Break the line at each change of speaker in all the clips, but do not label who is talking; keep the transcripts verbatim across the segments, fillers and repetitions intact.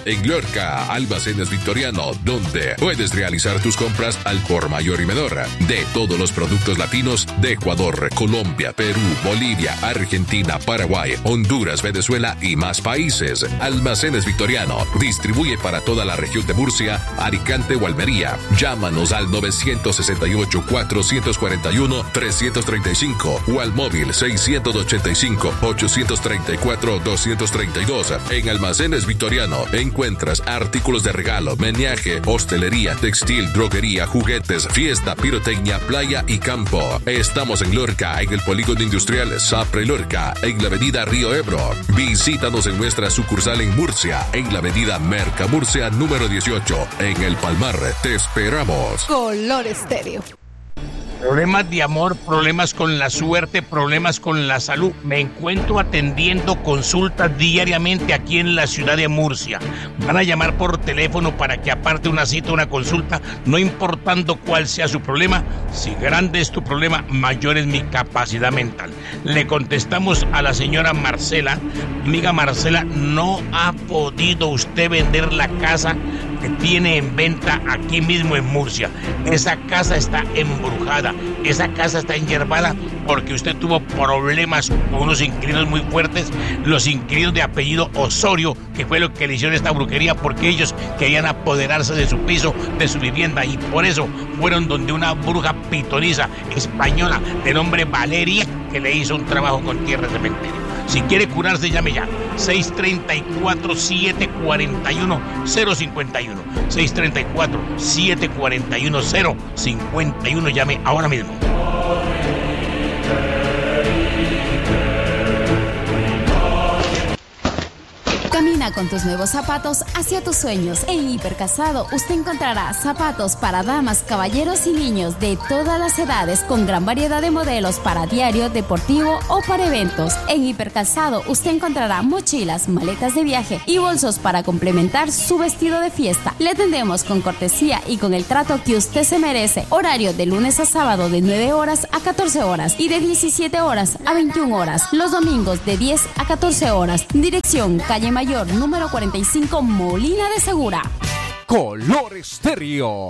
en Lorca, Almacenes Victoriano, donde puedes realizar tus compras al por mayor y menor de todos los productos latinos de Ecuador, Colombia, Perú, Bolivia, Argentina, Paraguay, Honduras, Venezuela y más países. Almacenes Victoriano distribuye para toda la región de Murcia, Alicante o Almería. Llámanos al nueve seis ocho, cuatro cuatro uno, tres tres cinco o al móvil seis ocho cinco, ocho tres cuatro, dos tres dos. En Almacenes Victoriano encuentras artículos de regalo, menaje, hostelería, textil, droguería, juguetes, fiesta, pirotecnia, playa y campo. Estamos en Lorca, en el Polígono Industrial Sapre Lorca, en la avenida Río Ebro. Visítanos en nuestra sucursal en Murcia, en la avenida Merca Murcia número dieciocho. En El Palmar, te esperamos.
Color Estéreo.
Problemas de amor, problemas con la suerte, problemas con la salud. Me encuentro atendiendo consultas diariamente aquí en la ciudad de Murcia. Van a llamar por teléfono para que aparte una cita, una consulta, no importando cuál sea su problema. Si grande es tu problema, mayor es mi capacidad mental. Le contestamos a la señora Marcela. Amiga Marcela, no ha podido usted vender la casa que tiene en venta aquí mismo en Murcia. Esa casa está embrujada. Esa casa está enyerbada porque usted tuvo problemas con unos inquilinos muy fuertes, los inquilinos de apellido Osorio, que fue lo que le hicieron esta brujería, porque ellos querían apoderarse de su piso, de su vivienda, y por eso fueron donde una bruja pitoniza española de nombre Valeria, que le hizo un trabajo con tierra de cementerio. Si quiere curarse, llame ya. seis tres cuatro, siete cuatro uno, cero cinco uno. seis tres cuatro, siete cuatro uno, cero cinco uno. Llame ahora mismo.
Camina con tus nuevos zapatos hacia tus sueños. En Hipercalzado usted encontrará zapatos para damas, caballeros y niños de todas las edades, con gran variedad de modelos para diario, deportivo o para eventos. En Hipercalzado usted encontrará mochilas, maletas de viaje y bolsos para complementar su vestido de fiesta. Le atendemos con cortesía y con el trato que usted se merece. Horario de lunes a sábado de nueve horas a catorce horas y de diecisiete horas a veintiuna horas. Los domingos de diez a catorce horas. Dirección Calle Mayor número cuarenta y cinco, Molina de Segura.
Color Estéreo.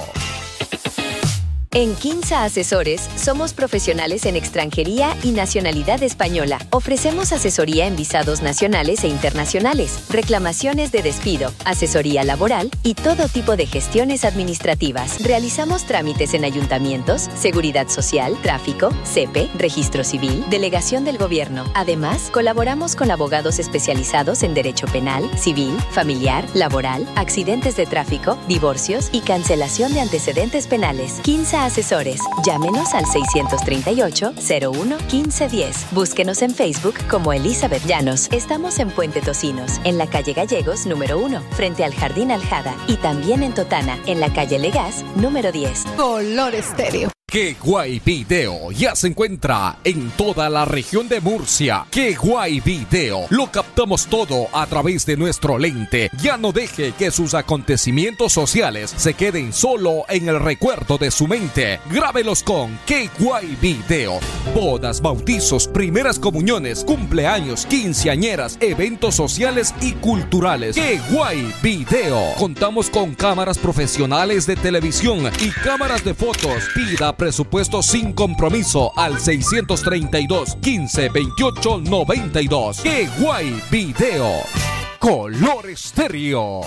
En Quinza Asesores somos profesionales en extranjería y nacionalidad española. Ofrecemos asesoría en visados nacionales e internacionales, reclamaciones de despido, asesoría laboral y todo tipo de gestiones administrativas. Realizamos trámites en ayuntamientos, seguridad social, tráfico, C E P E, registro civil, delegación del gobierno. Además, colaboramos con abogados especializados en derecho penal, civil, familiar, laboral, accidentes de tráfico, divorcios y cancelación de antecedentes penales. Quinza Asesores. Llámenos al seis tres ocho, cero uno, uno cinco uno cero. Búsquenos en Facebook como Elizabeth Llanos. Estamos en Puente Tocinos, en la calle Gallegos número uno, frente al Jardín Aljada, y también en Totana, en la calle Legaz número diez.
Color Estéreo.
¡Qué guay video! Ya se encuentra en toda la región de Murcia. ¡Qué guay video! Lo captamos todo a través de nuestro lente. Ya no deje que sus acontecimientos sociales se queden solo en el recuerdo de su mente. Grábelos con ¡Qué guay video! Bodas, bautizos, primeras comuniones, cumpleaños, quinceañeras, eventos sociales y culturales. ¡Qué guay video! Contamos con cámaras profesionales de televisión y cámaras de fotos. Pida presupuesto sin compromiso al seiscientos treinta y dos, quince, veintiocho, noventa y dos. ¡Qué guay video! Color Estéreo.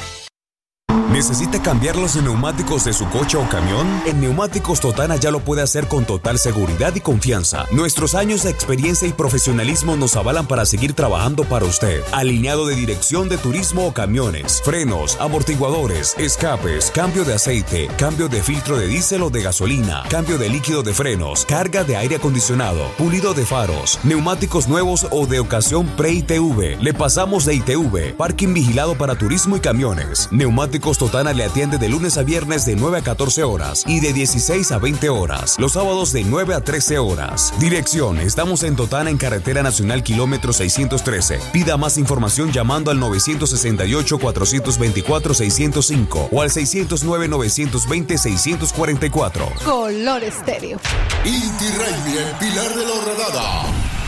¿Necesita cambiar los neumáticos de su coche o camión? En Neumáticos Totana ya lo puede hacer con total seguridad y confianza. Nuestros años de experiencia y profesionalismo nos avalan para seguir trabajando para usted. Alineado de dirección de turismo o camiones, frenos, amortiguadores, escapes, cambio de aceite, cambio de filtro de diésel o de gasolina, cambio de líquido de frenos, carga de aire acondicionado, pulido de faros, neumáticos nuevos o de ocasión pre-I T V. Le pasamos de I T V, parking vigilado para turismo y camiones. Neumáticos Totana le atiende de lunes a viernes de nueve a catorce horas y de dieciséis a veinte horas. Los sábados de nueve a trece horas. Dirección: estamos en Totana, en Carretera Nacional kilómetro seiscientos trece. Pida más información llamando al nueve seis ocho, cuatro dos cuatro, seis cero cinco o al seis cero nueve, nueve dos cero, seis cuatro cuatro.
Color Estéreo.
Inti Raymi en Pilar de la Horadada.